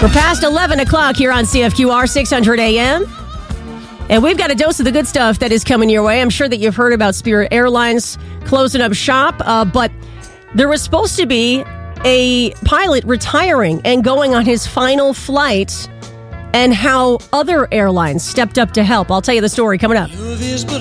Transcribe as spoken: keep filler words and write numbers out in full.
We're past eleven o'clock here on C F Q R six hundred A M. And we've got a dose of the good stuff that is coming your way. I'm sure that you've heard about Spirit Airlines closing up shop, uh, but there was supposed to be a pilot retiring and going on his final flight, and how other airlines stepped up to help. I'll tell you the story coming up.